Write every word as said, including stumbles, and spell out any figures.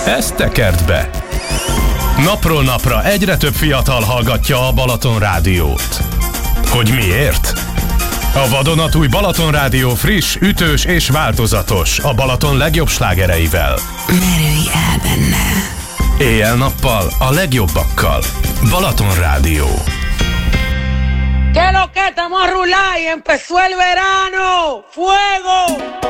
ezt tekerd be! Napról napra egyre több fiatal hallgatja a Balaton Rádiót. Hogy miért? A vadonatúj Balaton Rádió friss, ütős és változatos, a Balaton legjobb slágereivel. Merülj el benne! Éjjel-nappal a legjobbakkal. Balaton Rádió. ¿Qué lo que estamos a rular y empezó el verano? ¡Fuego!